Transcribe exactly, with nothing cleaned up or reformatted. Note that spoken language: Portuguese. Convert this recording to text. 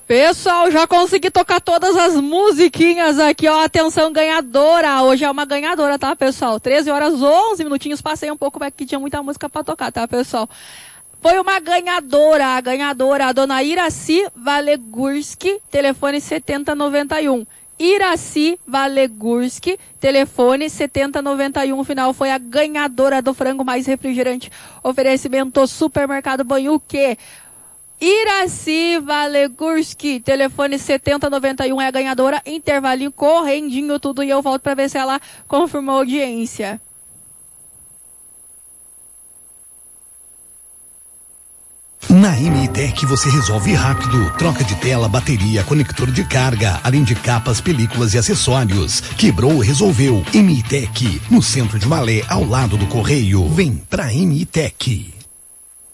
Pessoal, já consegui tocar todas as musiquinhas aqui, ó. Atenção, ganhadora. Hoje é uma ganhadora, tá, pessoal? treze horas, onze minutinhos. Passei um pouco, porque tinha muita música pra tocar, tá, pessoal? Foi uma ganhadora, a ganhadora, a dona Iraci Valegurski, telefone setenta noventa e um. Iraci Valegurski, telefone setenta noventa e um, final foi a ganhadora do frango mais refrigerante. Oferecimento Supermercado Banhuque. Iraci Valegurski, telefone setenta noventa e um é a ganhadora, intervalinho, correndinho, tudo, e eu volto para ver se ela confirmou a audiência. Na M I Tech você resolve rápido. Troca de tela, bateria, conector de carga, além de capas, películas e acessórios. Quebrou, resolveu. M I Tech, no centro de Malé, ao lado do Correio. Vem pra M I Tech.